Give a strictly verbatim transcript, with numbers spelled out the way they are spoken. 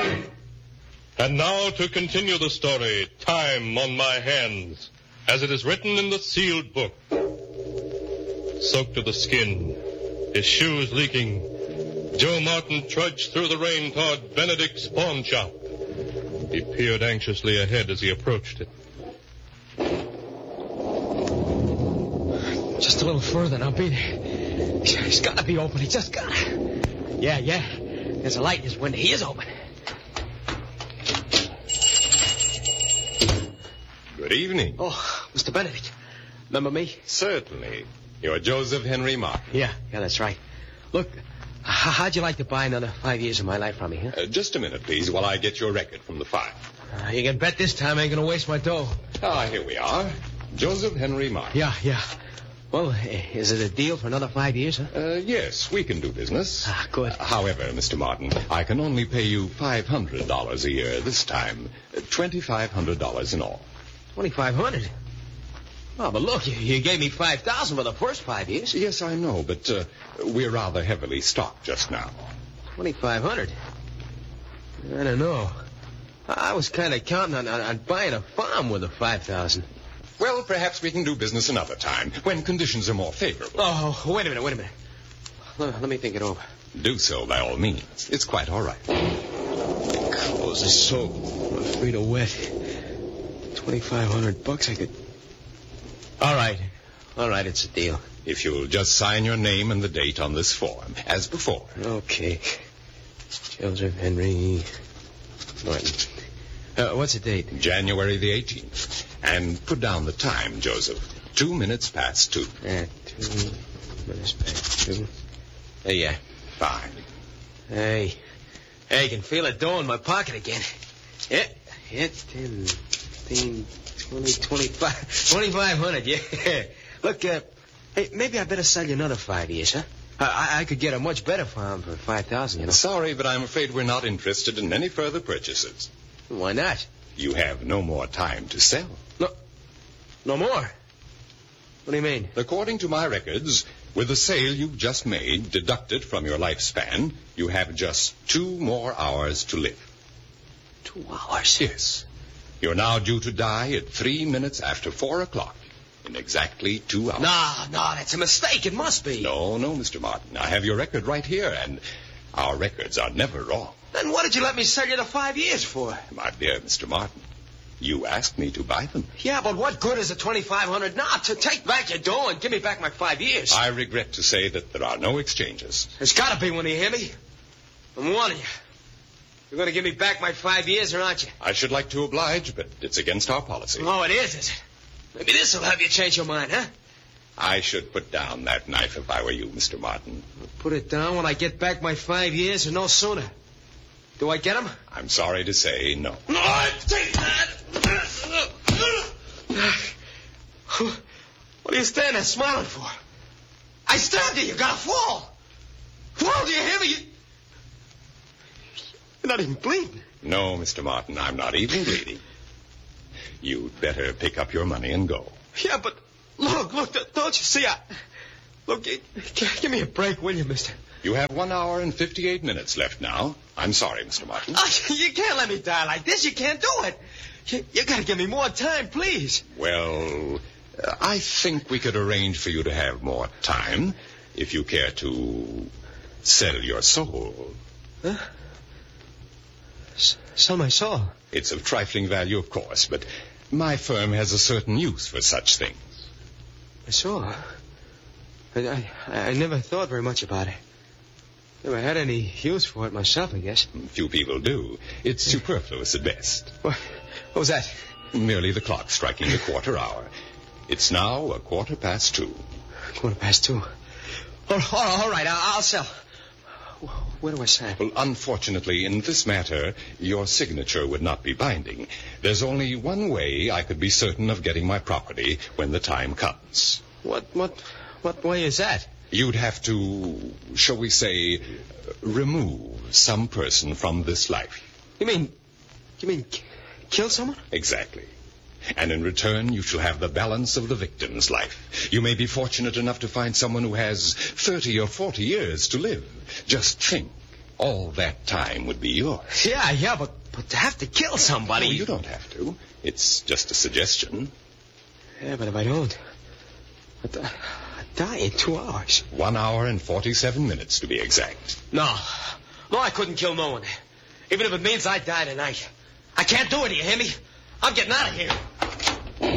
And now to continue the story, Time on My Hands, as it is written in the sealed book. Soaked to the skin, his shoes leaking, Joe Martin trudged through the rain toward Benedict's pawn shop. He peered anxiously ahead as he approached it. Just a little further and I'll be there. It's got to be open. He just got to. Yeah, yeah. There's a light in his window. He is open. Good evening. Oh, Mister Benedict. Remember me? Certainly. You're Joseph Henry Martin. Yeah, yeah, that's right. Look, h- how'd you like to buy another five years of my life from me, huh? Uh, just a minute, please, while I get your record from the file. Uh, you can bet this time I ain't going to waste my dough. Ah, here we are. Joseph Henry Martin. Yeah, yeah. Well, is it a deal for another five years, huh? Uh, yes, we can do business. Ah, good. Uh, however, Mister Martin, I can only pay you five hundred dollars a year this time. Uh, twenty-five hundred dollars in all. twenty-five hundred dollars? Oh, but look, you, you gave me five thousand dollars for the first five years. Yes, I know, but uh, we're rather heavily stocked just now. twenty-five hundred dollars? I don't know. I was kind of counting on, on, on buying a farm with the five thousand dollars. Well, perhaps we can do business another time, when conditions are more favorable. Oh, wait a minute, wait a minute. Let, let me think it over. Do so, by all means. It's quite all right. Clothes are soaked. My feet are wet. Twenty-five hundred bucks, I could... All right. All right, it's a deal. If you'll just sign your name and the date on this form, as before. Okay. Joseph Henry Martin. Uh, what's the date? January the eighteenth. And put down the time, Joseph. Two minutes past two. Uh, two minutes past two. Uh, yeah. Fine. Hey. Hey, I can feel it dough in my pocket again. Yeah. Yeah, ten, fifteen, twenty, twenty-five. twenty-five hundred, yeah. Look, uh, hey, maybe I better sell you another five years, huh? I, I could get a much better farm for five thousand, you know. Sorry, but I'm afraid we're not interested in any further purchases. Why not? You have no more time to sell. No, no more? What do you mean? According to my records, with the sale you've just made deducted from your lifespan, you have just two more hours to live. Two hours? Yes. You're now due to die at three minutes after four o'clock. In exactly two hours. No, no, that's a mistake. It must be. No, no, Mister Martin. I have your record right here, and our records are never wrong. Then what did you let me sell you the five years for? My dear Mister Martin, you asked me to buy them. Yeah, but what good is the twenty-five hundred dollars now? To take back your dough and give me back my five years. I regret to say that there are no exchanges. There's got to be one, you hear me? I'm warning you. You're going to give me back my five years, or aren't you? I should like to oblige, but it's against our policy. Oh, it is, is it? Maybe this will have you change your mind, huh? I should put down that knife if I were you, Mister Martin. I'll put it down when I get back my five years, or no sooner. Do I get him? I'm sorry to say no. No, I take that! What are you standing there smiling for? I stabbed you. You gotta fall. Fall, do you hear me? You... You're not even bleeding. No, Mister Martin, I'm not even bleeding. You'd better pick up your money and go. Yeah, but look, look, don't you see? I... Look, give me a break, will you, mister? You have one hour and fifty-eight minutes left now. I'm sorry, Mister Martin. Oh, you can't let me die like this. You can't do it. You, you gotta give me more time, please. Well, uh, I think we could arrange for you to have more time if you care to sell your soul. Huh? S- sell my soul? It's of trifling value, of course, but my firm has a certain use for such things. My soul? I, I, I never thought very much about it. Never had any use for it myself, I guess. Few people do. It's superfluous at best. What, what was that? Merely the clock striking the quarter hour. It's now a quarter past two. Quarter past two. All, all, all right, I'll, I'll sell. Where do I sign? Well, unfortunately, in this matter, your signature would not be binding. There's only one way I could be certain of getting my property when the time comes. What, what, what way is that? You'd have to, shall we say, remove some person from this life. You mean, you mean kill someone? Exactly. And in return, you shall have the balance of the victim's life. You may be fortunate enough to find someone who has thirty or forty years to live. Just think. All that time would be yours. Yeah, yeah, but, but to have to kill somebody... No, you don't have to. It's just a suggestion. Yeah, but if I don't, I'd, I'd die in two hours. One hour and forty-seven minutes, to be exact. No. No, I couldn't kill no one. Even if it means I die tonight. I can't do it, do you hear me? I'm getting out of here.